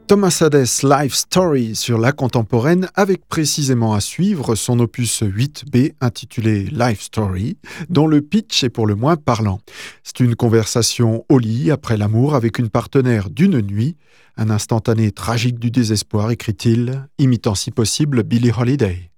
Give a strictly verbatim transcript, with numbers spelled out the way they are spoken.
Thomas Hadès Life Story sur la contemporaine, avec précisément à suivre son opus huit B intitulé Life Story, dont le pitch est pour le moins parlant. C'est une conversation au lit après l'amour avec une partenaire d'une nuit, un instantané tragique du désespoir, écrit-il, imitant si possible Billie Holiday.